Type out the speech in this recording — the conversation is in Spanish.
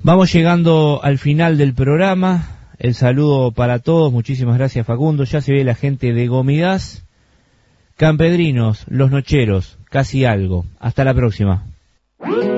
Vamos llegando al final del programa. El saludo para todos. Muchísimas gracias, Facundo. Ya se ve la gente de Gomidas. Campedrinos, Los Nocheros, Casi Algo. Hasta la próxima.